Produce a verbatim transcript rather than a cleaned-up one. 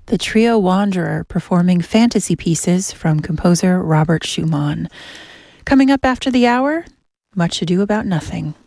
the trio Wanderer performing fantasy pieces from composer Robert Schumann. Coming up after the hour, Much Ado About Nothing.